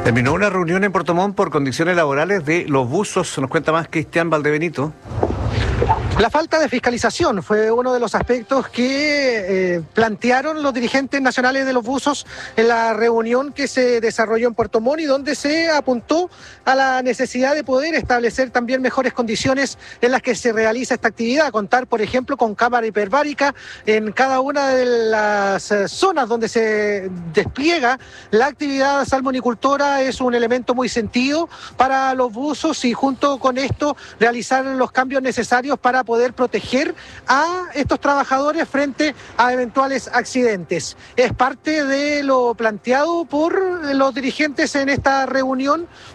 Terminó una reunión en Puerto Montt por condiciones laborales de los buzos. Nos cuenta más Cristian Valdebenito. La falta de fiscalización fue uno de los aspectos que plantearon los dirigentes nacionales de los buzos en la reunión que se desarrolló en Puerto Montt y donde se apuntó a la necesidad de poder establecer también mejores condiciones en las que se realiza esta actividad, contar por ejemplo con cámara hiperbárica en cada una de las zonas donde se despliega la actividad salmonicultora. Es un elemento muy sentido para los buzos y junto con esto realizar los cambios necesarios para poder proteger a estos trabajadores frente a eventuales accidentes. Es parte de lo planteado por los dirigentes en esta reunión,